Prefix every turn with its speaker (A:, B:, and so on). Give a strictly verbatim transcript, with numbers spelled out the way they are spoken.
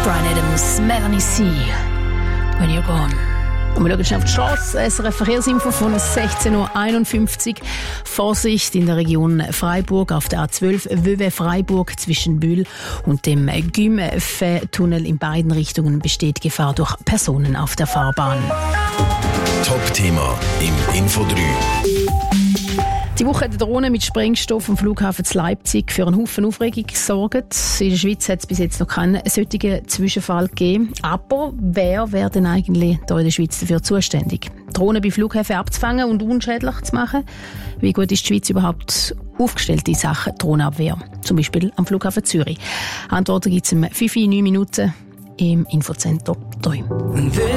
A: Bryan Adams, Melanie C. When You're Gone. Und wir schauen schnell auf die Strasse. S R F Verkehrsinfo von sechzehn Uhr einundfünfzig. Vorsicht in der Region Freiburg auf der A zwölf Vevey-Freiburg zwischen Bühl und dem Gümfe-Tunnel. In beiden Richtungen besteht Gefahr durch Personen auf der Fahrbahn.
B: Top-Thema im Info drei.
A: Die Woche hat die Drohne mit Sprengstoff am Flughafen zu Leipzig für einen Haufen Aufregung gesorgt. In der Schweiz hat es bis jetzt noch keinen solchen Zwischenfall gegeben. Aber wer wäre denn eigentlich hier in der Schweiz dafür zuständig, Drohnen bei Flughäfen abzufangen und unschädlich zu machen? Wie gut ist die Schweiz überhaupt aufgestellt in Sachen Drohnenabwehr? Zum Beispiel am Flughafen Zürich. Antworten gibt es in fünf bis neun Minuten im Infocenter drei.